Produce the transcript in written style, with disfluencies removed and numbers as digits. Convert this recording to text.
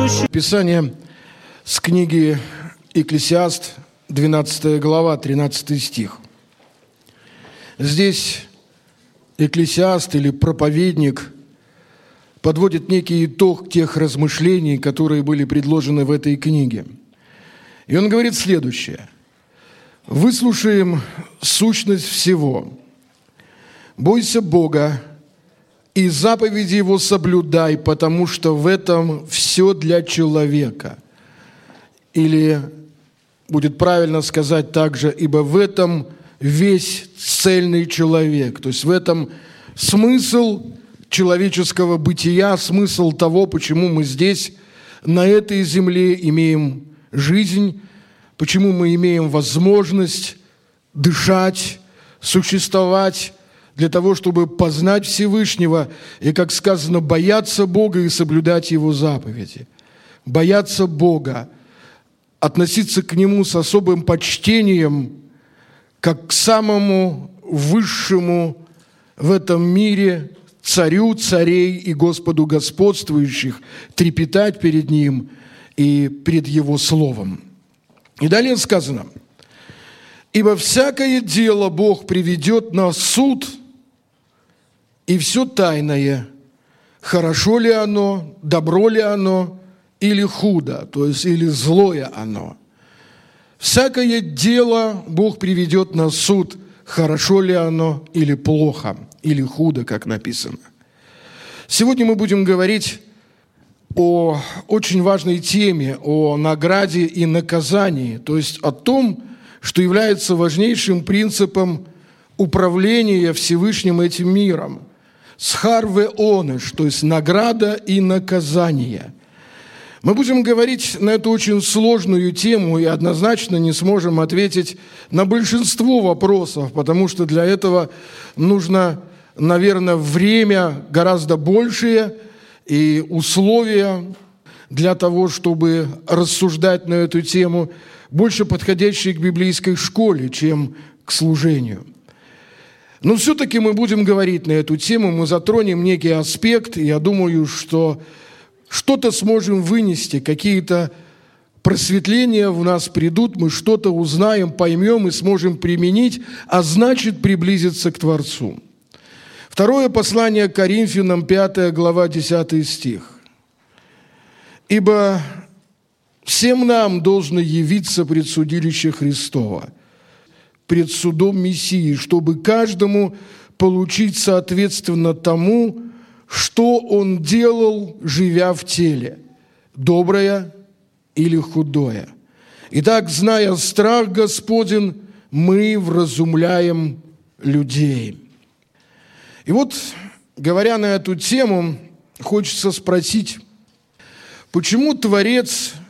сущий. Писание с книги Екклесиаст, 12 глава, 13 стих. Здесь Екклесиаст или проповедник подводит некий итог тех размышлений, которые были предложены в этой книге. И он говорит следующее. «Выслушаем сущность всего. Бойся Бога и заповеди Его соблюдай, потому что в этом все для человека». Или будет правильно сказать также, ибо в этом весь цельный человек. То есть в этом смысл человеческого бытия, смысл того, почему мы здесь, на этой земле, имеем жизнь, почему мы имеем возможность дышать, существовать, для того, чтобы познать Всевышнего и, как сказано, бояться Бога и соблюдать Его заповеди. Бояться Бога, относиться к Нему с особым почтением, как к самому высшему в этом мире царю царей и Господу господствующих, трепетать перед Ним и пред Его Словом. И далее сказано: «Ибо всякое дело Бог приведет на суд, и все тайное, хорошо ли оно, добро ли оно, или худо, то есть или злое оно. Всякое дело Бог приведет на суд, хорошо ли оно, или плохо, или худо, как написано». Сегодня мы будем говорить о очень важной теме, о награде и наказании, то есть о том, что является важнейшим принципом управления Всевышним этим миром. Схар ве онеш, то есть награда и наказание. Мы будем говорить на эту очень сложную тему и однозначно не сможем ответить на большинство вопросов, потому что для этого нужно, наверное, время гораздо большее и условия для того, чтобы рассуждать на эту тему, больше подходящие к библейской школе, чем к служению. Но все-таки мы будем говорить на эту тему, мы затронем некий аспект, и я думаю, что что-то сможем вынести, какие-то просветления в нас придут, мы что-то узнаем, поймем и сможем применить, а значит приблизиться к Творцу. Второе послание к Коринфянам, 5 глава, 10 стих. «Ибо всем нам должно явиться пред судилище Христова, пред судом Мессии, чтобы каждому получить соответственно тому, что он делал, живя в теле, доброе или худое. Итак, зная страх Господень, мы вразумляем людей». И вот, говоря на эту тему, хочется спросить, почему Творец